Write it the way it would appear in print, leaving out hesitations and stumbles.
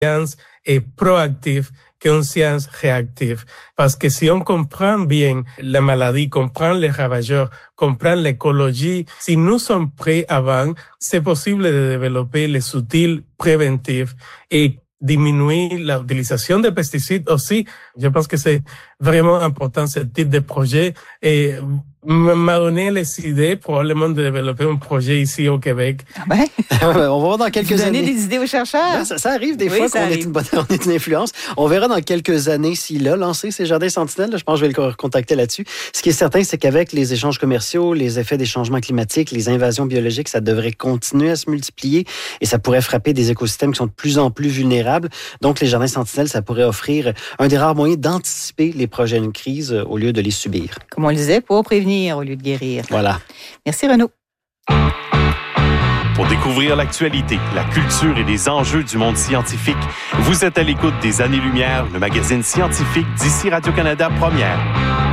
science est proactive qu'une science réactive. Parce que si on comprend bien la maladie, comprend les ravageurs, comprend l'écologie, si nous sommes prêts avant, c'est possible de développer les outils préventifs et diminuer l'utilisation des pesticides aussi. Je pense que c'est vraiment important ce type de projet et m'a donné les idées probablement de développer un projet ici au Québec. Ah ben. On va voir dans quelques années. Donner des idées aux chercheurs. Non, ça arrive des fois qu'on est on est une influence. On verra dans quelques années s'il a lancé ces jardins sentinelles. Je pense que je vais le contacter là-dessus. Ce qui est certain, c'est qu'avec les échanges commerciaux, les effets des changements climatiques, les invasions biologiques, ça devrait continuer à se multiplier et ça pourrait frapper des écosystèmes qui sont de plus en plus vulnérables. Donc, les jardins sentinelles, ça pourrait offrir un des rares moyens d'anticiper les prochaines crises au lieu de les subir. Comme on le disait, pour prévenir au lieu de guérir. Voilà. Merci Renaud. Pour découvrir l'actualité, la culture et les enjeux du monde scientifique, vous êtes à l'écoute des Années-Lumière, le magazine scientifique d'ici Radio-Canada Première.